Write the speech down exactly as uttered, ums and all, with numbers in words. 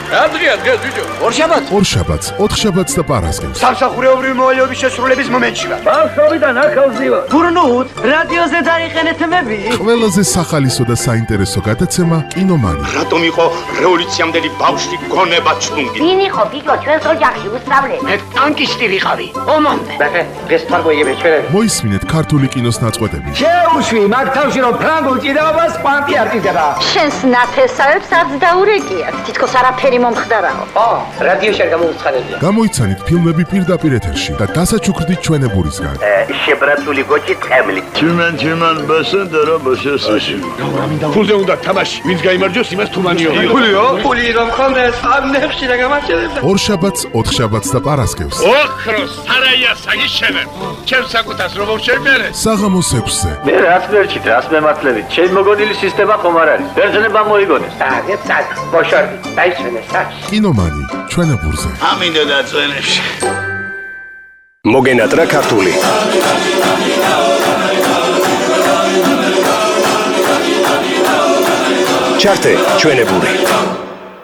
რა დღეა დღეს ბიჭო? ორშაბათს. ორშაბათს, ოთხშაბათს და პარასკევს. სამსახურეობრივი მოვალეობის შესრულების მომენტში ვარ. ბავშვობიდან ახალზევა. გურნუთ, რადიოზე დაიყენეთ მები. ყველაზე სახალისო და საინტერესო გადაცემა კინომანი. რატომ იყო რევოლუციამდელი ბავშვი გონება ჩუნგი? ვინ იყო გიგო ჩვენს ოჯახში უსწავლელი? მე ტანკისტი ვიყავი. ომამდე. ბახე, დღეს თარგოიები ჩვენ. მოისმინეთ ქართული კინოს ნაწყვეტები. შეუშვი მაგ თავში რომ ფრანგულ ჭიდაობას კვანტი არ ჭირდება. შენს ნათესავებს არც დაურეკიათ. თითქოს არაფერი მომხდარაო. ო, რადიოში არ გამოუცხადებია. გამოიცანით ფილმები პირდაპირ ეთერში და დასაჩუქრდით ჩვენებურისგან. შებრაცული გოჭი თხემლი. Tümen tümen basın dara basıyorsun. ფულზე უნდა თამაში. ვინც გაიმარჯვოს იმას თუმანიო. ფულიო? ფული რომ ხონდეს, ამ ნებში რა გამარჯვებდა. ორშაბათს, ოთხშაბათს და პარასკევს. ოქროს სარაია საგიშენებ. ჩემ საკუთას რომ შევმერე. საღამოს ექვსზე. მე რაც ვერჩით, რას მემართლებით. ჩემ მოგონილი სისტემა ხომ არ არის. ბერძნება მოიგონეს. აგე წად, ბოშორდი, დაიჩვენე საჩ. კინომანი, ჩვენებურზე. ამინდა დაწვენებში. მოგენატრა ქართული. ჩართე ჩვენებური.